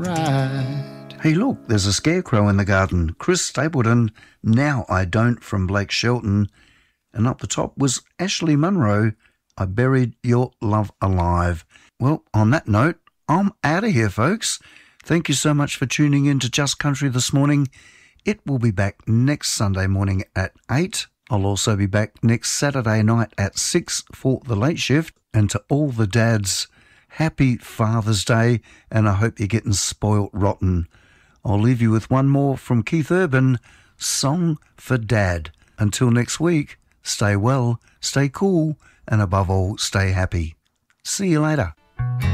Right. Hey, look, there's a scarecrow in the garden. Chris Stapleton, Now I Don't from Blake Shelton. And up the top was Ashley Munro, I Buried Your Love Alive. Well, on that note, I'm out of here, folks. Thank you so much for tuning in to Just Country this morning. It will be back next Sunday morning at 8. I'll also be back next Saturday night at 6 for the late shift. And to all the dads, happy Father's Day, and I hope you're getting spoilt rotten. I'll leave you with one more from Keith Urban, Song for Dad. Until next week, stay well, stay cool, and above all, stay happy. See you later.